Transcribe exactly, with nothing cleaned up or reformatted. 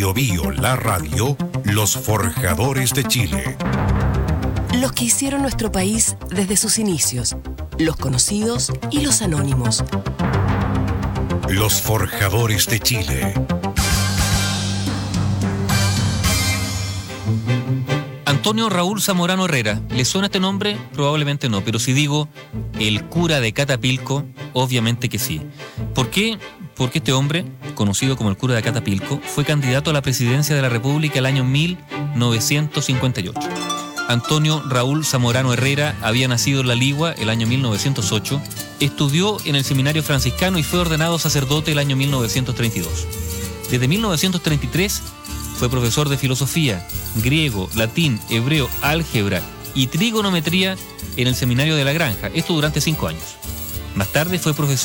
Bio Bio, la radio, los forjadores de Chile. Los que hicieron nuestro país desde sus inicios, los conocidos y los anónimos. Los forjadores de Chile. Antonio Raúl Zamorano Herrera, ¿le suena este nombre? Probablemente no, pero si digo el cura de Catapilco, obviamente que sí. ¿Por qué? Porque este hombre, conocido como el cura de Catapilco, fue candidato a la presidencia de la República el año mil novecientos cincuenta y ocho. Antonio Raúl Zamorano Herrera había nacido en La Ligua el año mil novecientos ocho, estudió en el seminario franciscano y fue ordenado sacerdote el año mil novecientos treinta y dos. Desde mil novecientos treinta y tres fue profesor de filosofía, griego, latín, hebreo, álgebra y trigonometría en el seminario de La Granja, esto durante cinco años. Más tarde fue profesor